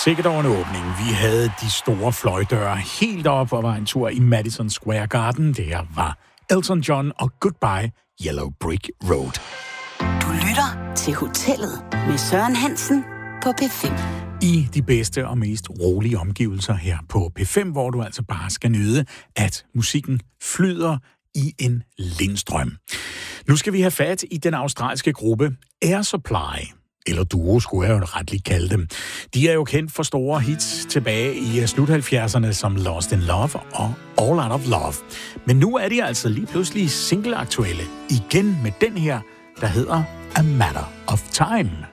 Sikkert over en åbning. Vi havde de store fløjdøre helt op og var en tur i Madison Square Garden. Det her var Elton John og Goodbye Yellow Brick Road. Du lytter til Hotellet med Søren Hansen på P5. I de bedste og mest rolige omgivelser her på P5, hvor du altså bare skal nyde, at musikken flyder i en lindstrøm. Nu skal vi have fat i den australske gruppe Air Supply. Eller duo, skulle jeg jo retligt kalde dem. De er jo kendt for store hits tilbage i slut 70'erne som Lost in Love og All Out of Love. Men nu er de altså lige pludselig single-aktuelle. Igen med den her, der hedder A Matter of Time.